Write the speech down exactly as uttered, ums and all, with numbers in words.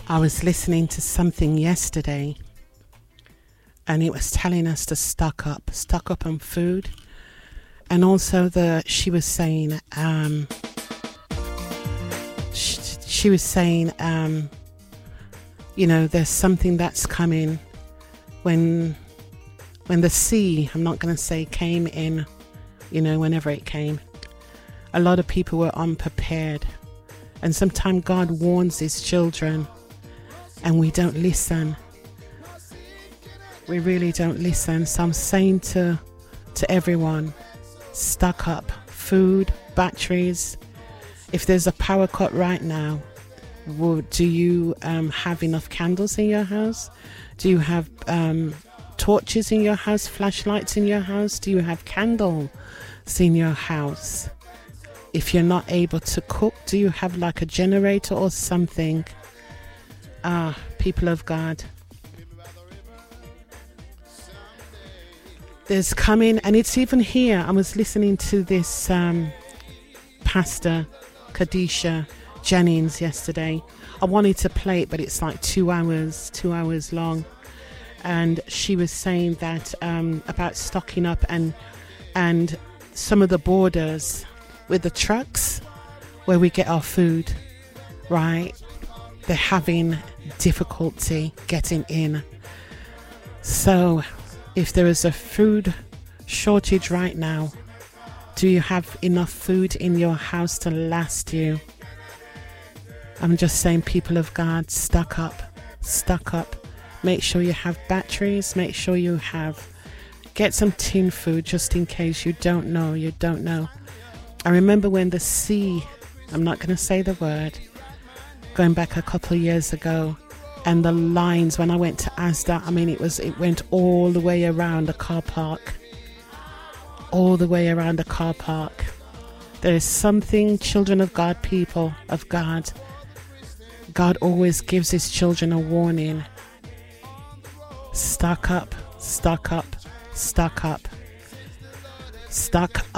I was listening to something yesterday and it was telling us to stock up, stock up on food. And also the she was saying, um, she, she was saying, um, you know, there's something that's coming when, when the sea, I'm not going to say came in, you know, whenever it came. A lot of people were unprepared. And sometimes God warns his children and we don't listen. We really don't listen. So I'm saying to to everyone, stock up food, batteries. If there's a power cut right now, will, do you um, have enough candles in your house? Do you have um, torches in your house, flashlights in your house? Do you have candles in your house? If you're not able to cook, do you have like a generator or something? Ah, people of God. There's coming, and it's even here. I was listening to this um, Pastor Kadisha Jennings yesterday. I wanted to play it, but it's like two hours, two hours long. And she was saying that um, about stocking up and and some of the borders with the trucks where we get our food, right? They're having difficulty getting in. So if there is a food shortage right now, do you have enough food in your house to last you? I'm just saying, people of God, stock up, stock up. Make sure you have batteries, make sure you have, get some tin food just in case you don't know, you don't know. I remember when the sea, I'm not going to say the word, going back a couple of years ago, and the lines when I went to Asda, I mean it was it went all the way around the car park, all the way around the car park. There is something, children of God, people of God, God always gives his children a warning. Stock up, stock up, stock up, stock